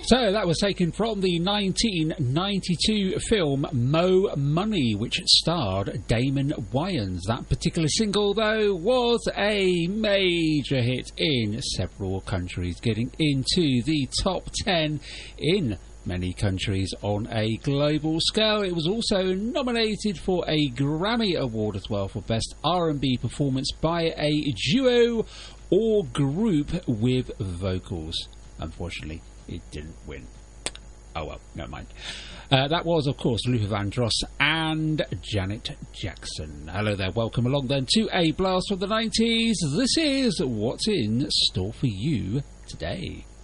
So that was taken from the 1992 film Mo Money, which starred Damon Wayans. That particular single, though, was a major hit in several countries, getting into the top 10 in many countries on a global scale. It was also nominated for a Grammy Award as well for Best R&B Performance by a Duo or Group with Vocals. Unfortunately, it didn't win. Oh well, never mind. That was, of course, Luther Vandross and Janet Jackson. Hello there, welcome along then to A Blast from the 90s. This is what's in store for you today.